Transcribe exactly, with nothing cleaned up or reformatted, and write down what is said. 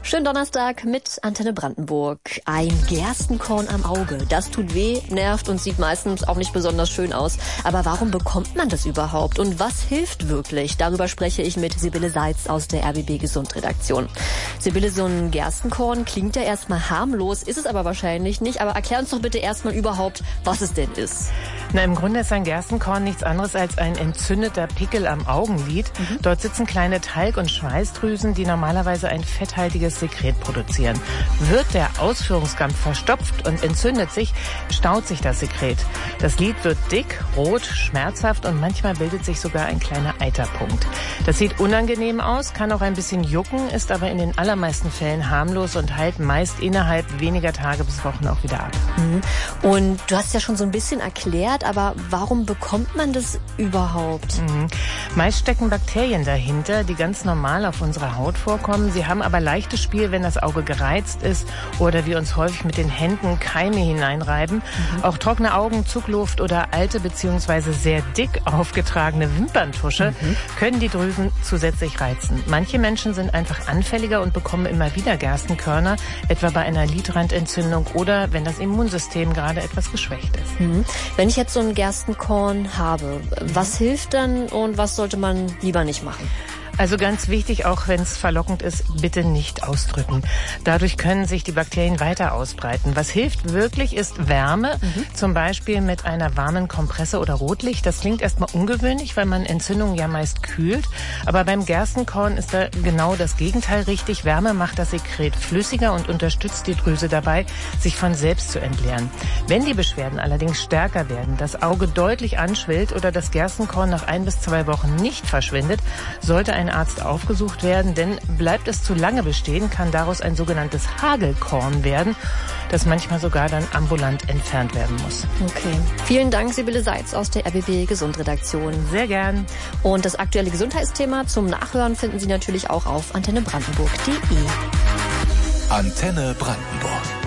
Schönen Donnerstag mit Antenne Brandenburg. Ein Gerstenkorn am Auge. Das tut weh, nervt und sieht meistens auch nicht besonders schön aus. Aber warum bekommt man das überhaupt? Und was hilft wirklich? Darüber spreche ich mit Sibylle Seitz aus der R B B Gesund-Redaktion. Sibylle, so ein Gerstenkorn klingt ja erstmal harmlos, ist es aber wahrscheinlich nicht. Aber erklär uns doch bitte erstmal überhaupt, was es denn ist. Na, im Grunde ist ein Gerstenkorn nichts anderes als ein entzündeter Pickel am Augenlid. Mhm. Dort sitzen kleine Talg- und Schweißdrüsen, die normalerweise ein fetthaltiges Sekret produzieren. Wird der Ausführungsgang verstopft und entzündet sich, staut sich das Sekret. Das Lid wird dick, rot, schmerzhaft und manchmal bildet sich sogar ein kleiner Eiterpunkt. Das sieht unangenehm aus, kann auch ein bisschen jucken, ist aber in den allermeisten Fällen harmlos und heilt meist innerhalb weniger Tage bis Wochen auch wieder ab. Mhm. Und du hast ja schon so ein bisschen erklärt, aber warum bekommt man das überhaupt? Mhm. Meist stecken Bakterien dahinter, die ganz normal auf unserer Haut vorkommen. Sie haben aber leichtes Spiel, wenn das Auge gereizt ist oder wir uns häufig mit den Händen Keime hineinreiben. Mhm. Auch trockene Augen, Zugluft oder alte bzw. sehr dick aufgetragene Wimperntusche mhm. können die Drüsen zusätzlich reizen. Manche Menschen sind einfach anfälliger und bekommen immer wieder Gerstenkörner, etwa bei einer Lidrandentzündung oder wenn das Immunsystem gerade etwas geschwächt ist. Mhm. Wenn ich jetzt so ein Gerstenkorn habe, was hilft dann und was sollte man lieber nicht machen? Also ganz wichtig, auch wenn es verlockend ist, bitte nicht ausdrücken. Dadurch können sich die Bakterien weiter ausbreiten. Was hilft wirklich, ist Wärme, mhm. zum Beispiel mit einer warmen Kompresse oder Rotlicht. Das klingt erstmal ungewöhnlich, weil man Entzündungen ja meist kühlt. Aber beim Gerstenkorn ist da genau das Gegenteil richtig. Wärme macht das Sekret flüssiger und unterstützt die Drüse dabei, sich von selbst zu entleeren. Wenn die Beschwerden allerdings stärker werden, das Auge deutlich anschwillt oder das Gerstenkorn nach ein bis zwei Wochen nicht verschwindet, sollte ein Arzt aufgesucht werden, denn bleibt es zu lange bestehen, kann daraus ein sogenanntes Hagelkorn werden, das manchmal sogar dann ambulant entfernt werden muss. Okay. Vielen Dank, Sibylle Seitz aus der R B B Gesund-Redaktion. Sehr gern. Und das aktuelle Gesundheitsthema zum Nachhören finden Sie natürlich auch auf antenne brandenburg punkt de. Antenne Brandenburg.